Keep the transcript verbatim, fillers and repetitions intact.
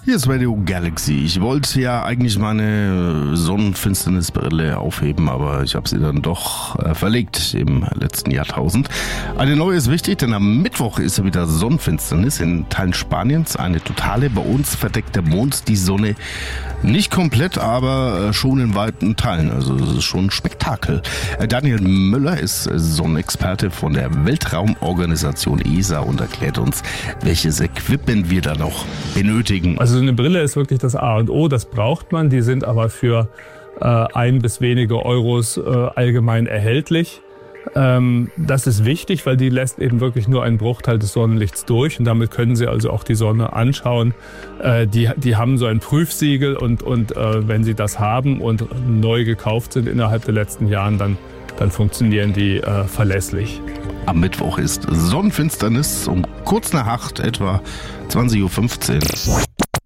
Hier ist Radio Galaxy. Ich wollte ja eigentlich meine Sonnenfinsternisbrille aufheben, aber ich habe sie dann doch äh, verlegt im letzten Jahrtausend. Eine neue ist wichtig, denn am Mittwoch ist ja wieder Sonnenfinsternis in Teilen Spaniens. Eine totale, bei uns verdeckt der Mond die Sonne nicht komplett, aber schon in weiten Teilen. Also es ist schon ein Spektakel. Daniel Müller ist Sonnenexperte von der Weltraumorganisation E S A und erklärt uns, welches Equipment wir da noch benötigen. Also eine Brille ist wirklich das A und O, das braucht man. Die sind aber für äh, ein bis wenige Euros äh, allgemein erhältlich. Ähm, das ist wichtig, weil die lässt eben wirklich nur einen Bruchteil des Sonnenlichts durch und damit können Sie also auch die Sonne anschauen. Äh, die, die haben so ein Prüfsiegel und, und äh, wenn Sie das haben und neu gekauft sind innerhalb der letzten Jahren, dann, dann funktionieren die äh, verlässlich. Am Mittwoch ist Sonnenfinsternis um kurz nach acht, etwa zwanzig Uhr fünfzehn.